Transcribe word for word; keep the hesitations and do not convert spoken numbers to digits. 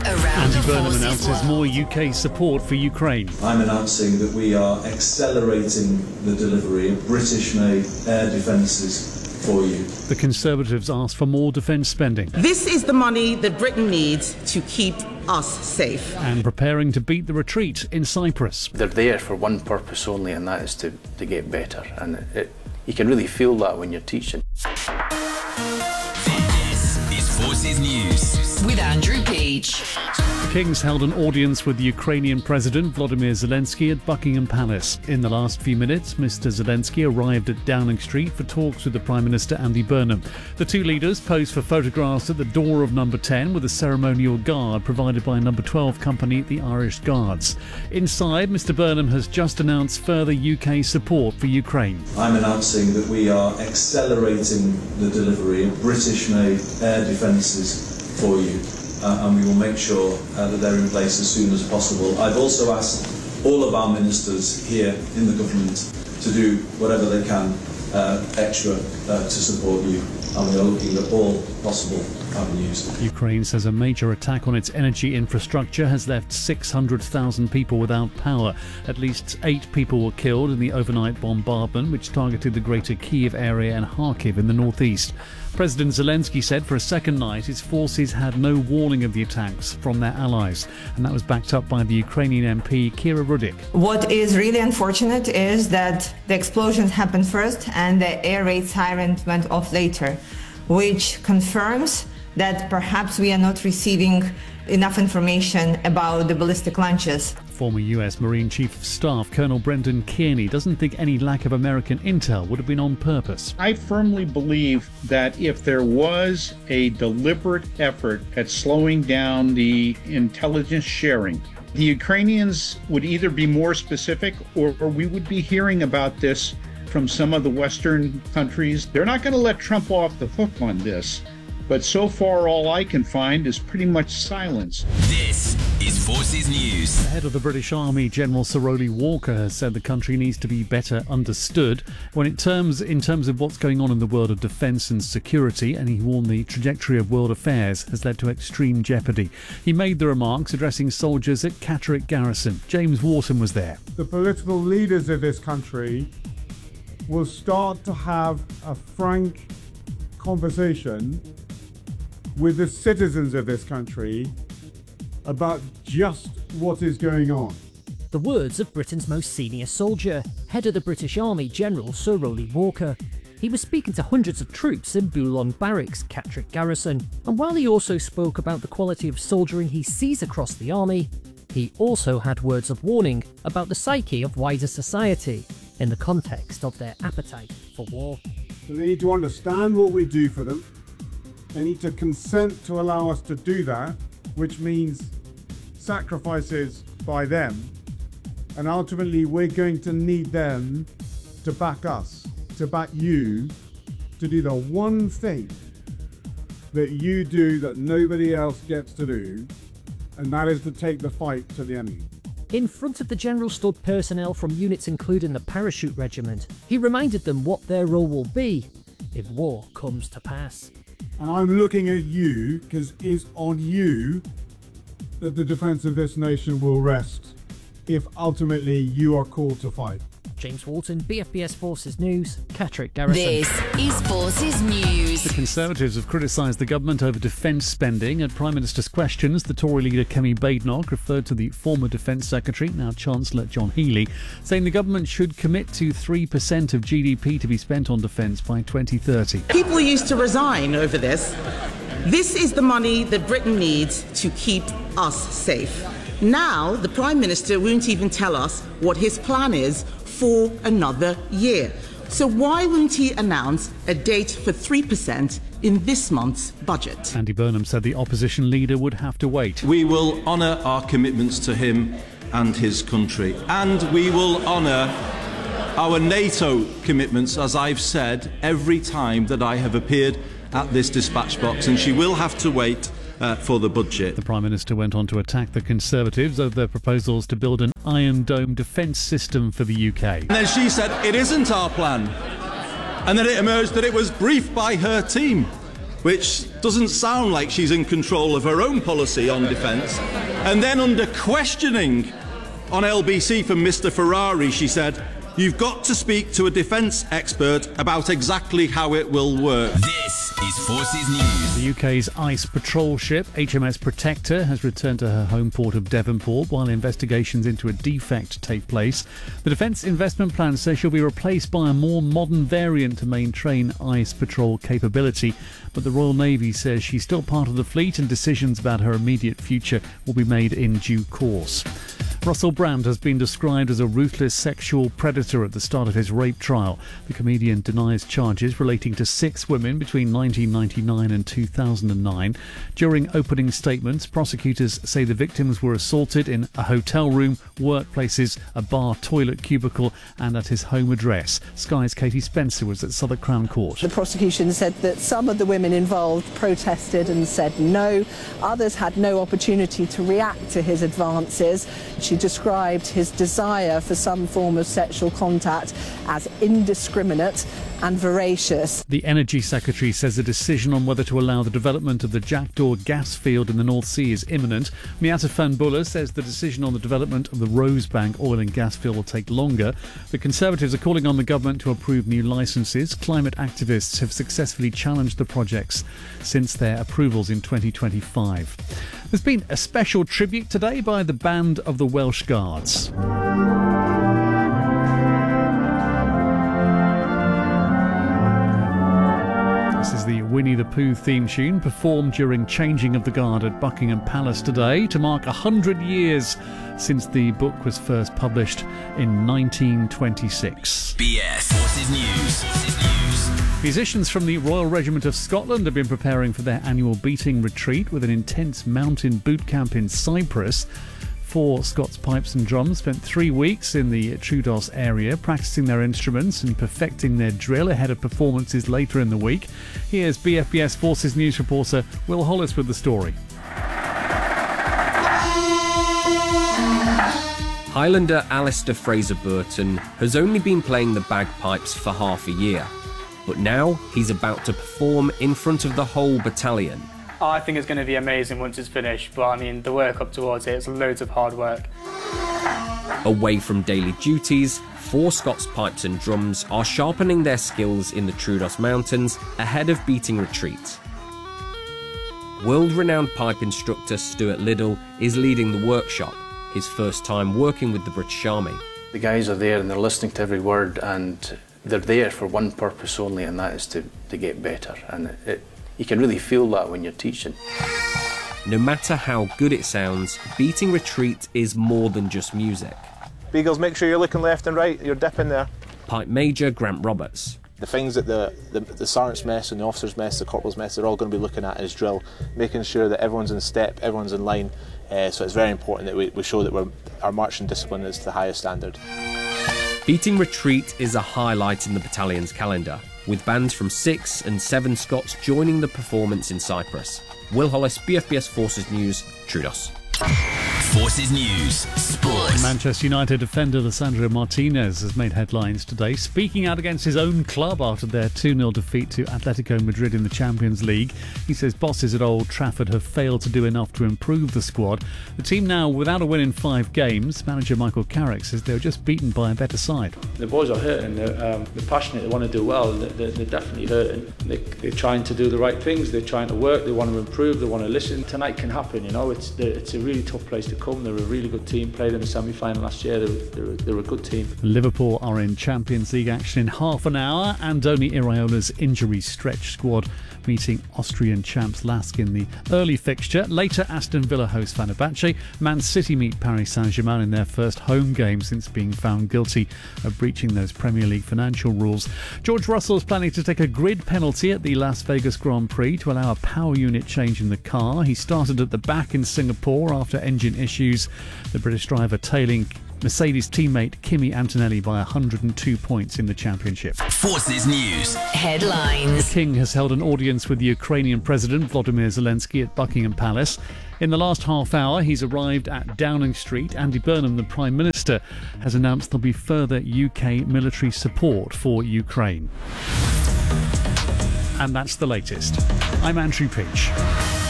Around Andy Burnham the announces world. more U K support for Ukraine. I'm announcing that we are accelerating the delivery of British-made air defences for you. The Conservatives asked for more defence spending This is the money that Britain needs to keep us safe. and preparing to beat the retreat in Cyprus. They're there for one purpose only, and that is to, to get better. And it, you can really feel that when you're teaching. This is Forces News with Andrew Peach. The Kings held an audience with the Ukrainian President Volodymyr Zelensky at Buckingham Palace. In the last few minutes, Mister Zelensky arrived at Downing Street for talks with the Prime Minister Andy Burnham. The two leaders posed for photographs at the door of number ten with a ceremonial guard provided by number twelve company, the Irish Guards. Inside, Mister Burnham has just announced further U K support for Ukraine. I'm announcing that we are accelerating the delivery of British-made air defences for you. Uh, and we will make sure uh, that they're in place as soon as possible. I've also asked all of our ministers here in the government to do whatever they can uh, extra uh, to support you, and we are looking at all possible avenues. Ukraine says a major attack on its energy infrastructure has left six hundred thousand people without power. At least eight people were killed in the overnight bombardment, which targeted the greater Kyiv area and Kharkiv in the northeast. President Zelensky said for a second night his forces had no warning of the attacks from their allies, and that was backed up by the Ukrainian M P Kira Rudik. What is really unfortunate is that the explosions happened first and the air raid siren went off later, which confirms that perhaps we are not receiving enough information about the ballistic launches. Former U S Marine Chief of Staff Colonel Brendan Kearney doesn't think any lack of American intel would have been on purpose. I firmly believe that if there was a deliberate effort at slowing down the intelligence sharing, the Ukrainians would either be more specific or, or we would be hearing about this from some of the Western countries. They're not going to let Trump off the hook on this. But so far, all I can find is pretty much silence. This is Forces News. The head of the British Army, General Sir Rowley Walker, has said the country needs to be better understood when it terms in terms of what's going on in the world of defence and security, and he warned the trajectory of world affairs has led to extreme jeopardy. He made the remarks addressing soldiers at Catterick Garrison. James Wharton was there. The political leaders of this country will start to have a frank conversation with the citizens of this country about just what is going on. The words of Britain's most senior soldier, head of the British Army, General Sir Rowley Walker. He was speaking to hundreds of troops in Boulogne Barracks, Catterick Garrison, and while he also spoke about the quality of soldiering he sees across the army, he also had words of warning about the psyche of wider society in the context of their appetite for war. So they need to understand what we do for them. They need to consent to allow us to do that, which means sacrifices by them. And ultimately, we're going to need them to back us, to back you, to do the one thing that you do that nobody else gets to do, and that is to take the fight to the enemy. In front of the general stood personnel from units including the Parachute Regiment. He reminded them what their role will be if war comes to pass. And I'm looking at you because it's on you that the defence of this nation will rest if ultimately you are called to fight. James Wharton, B F B S Forces News, Catterick Garrison. This is Forces News. The Conservatives have criticised the government over defence spending. At Prime Minister's questions, the Tory leader Kemi Badenoch referred to the former Defence Secretary, now Chancellor John Healey, saying the government should commit to three percent of G D P to be spent on defence by twenty thirty. People used to resign over this. This is the money that Britain needs to keep us safe. Now, the Prime Minister won't even tell us what his plan is for another year. So why won't he announce a date for three percent in this month's budget? Andy Burnham said the opposition leader would have to wait. We will honour our commitments to him and his country, and we will honour our NATO commitments, as I've said every time that I have appeared at this dispatch box, and she will have to wait Uh, for the budget. The Prime Minister went on to attack the Conservatives over their proposals to build an Iron Dome defence system for the U K. And then she said, it isn't our plan. And then it emerged that it was briefed by her team. which doesn't sound like she's in control of her own policy on defence. And then under questioning on L B C from Mister Ferrari, she said, "You've got to speak to a defence expert about exactly how it will work." This is Forces News. The U K's ice patrol ship H M S Protector has returned to her home port of Devonport while investigations into a defect take place. The Defence Investment Plan says she'll be replaced by a more modern variant to maintain ice patrol capability, but the Royal Navy says she's still part of the fleet and decisions about her immediate future will be made in due course. Russell Brand has been described as a ruthless sexual predator at the start of his rape trial. The comedian denies charges relating to six women between nineteen ninety-nine and two thousand nine. During opening statements, prosecutors say the victims were assaulted in a hotel room, workplaces, a bar toilet cubicle and at his home address. Sky's Katie Spencer was at Southwark Crown Court. The prosecution said that some of the women involved protested and said no. Others had no opportunity to react to his advances. She described his desire for some form of sexual contact as indiscriminate and voracious. The Energy Secretary says a decision on whether to allow the development of the Jackdaw gas field in the North Sea is imminent. Miatta Fahnbulleh says the decision on the development of the Rosebank oil and gas field will take longer. The Conservatives are calling on the government to approve new licences. Climate activists have successfully challenged the projects since their approvals in twenty twenty-five. There's been a special tribute today by the Band of the Welsh Guards. This is the Winnie the Pooh theme tune performed during Changing of the Guard at Buckingham Palace today to mark one hundred years since the book was first published in nineteen twenty-six. B S Forces News. Forces News. Musicians from the Royal Regiment of Scotland have been preparing for their annual beating retreat with an intense mountain boot camp in Cyprus. Four Scots Pipes and Drums spent three weeks in the Troodos area practicing their instruments and perfecting their drill ahead of performances later in the week. Here's B F B S Forces News reporter Will Hollis with the story. Highlander Alistair Fraser-Burton has only been playing the bagpipes for half a year, but now he's about to perform in front of the whole battalion. I think it's going to be amazing once it's finished, but I mean, the work up towards it, it's loads of hard work. Away from daily duties, four Scots Pipes and Drums are sharpening their skills in the Troodos Mountains ahead of beating retreat. World-renowned pipe instructor Stuart Liddell is leading the workshop, his first time working with the British Army. The guys are there and they're listening to every word, and they're there for one purpose only, and that is to, to get better. And it, it, you can really feel that when you're teaching. No matter how good it sounds, beating retreat is more than just music. Beagles, make sure you're looking left and right, you're dipping there. Pipe Major Grant Roberts. The things that the, the, the sergeant's mess and the officer's mess, the corporal's mess, they're all going to be looking at is drill, making sure that everyone's in step, everyone's in line. Uh, so it's very important that we, we show that we're, our marching discipline is to the highest standard. Beating retreat is a highlight in the battalion's calendar, with bands from six and seven Scots joining the performance in Cyprus. Will Hollis, B F B S Forces News, Troodos. Forces News, Sports. Manchester United defender Lisandro Martinez has made headlines today, speaking out against his own club after their two nil defeat to Atletico Madrid in the Champions League. He says bosses at Old Trafford have failed to do enough to improve the squad. The team now without a win in five games. Manager Michael Carrick says they were just beaten by a better side. The boys are hurting, they're, um, they're passionate, they want to do well, they're, they're definitely hurting. They, they're trying to do the right things, they're trying to work, they want to improve, they want to listen. Tonight can happen, you know, it's, it's a really tough place to come. They're a really good team, played in the semi-final last year, they're, they're, they're a good team. Liverpool are in Champions League action in half an hour. Andoni Iraola's injury stretch squad meeting Austrian champs Lask in the early fixture. Later, Aston Villa host Fenerbahce. Man City meet Paris Saint-Germain in their first home game since being found guilty of breaching those Premier League financial rules. George Russell is planning to take a grid penalty at the Las Vegas Grand Prix to allow a power unit change in the car. He started at the back in Singapore after engine issues. The British driver tailing Mercedes teammate Kimi Antonelli by one hundred two points in the championship. Forces News headlines. The King has held an audience with the Ukrainian President Volodymyr Zelensky at Buckingham Palace. In the last half hour, he's arrived at Downing Street. Andy Burnham, the Prime Minister, has announced there'll be further U K military support for Ukraine. And that's the latest. I'm Andrew Peach.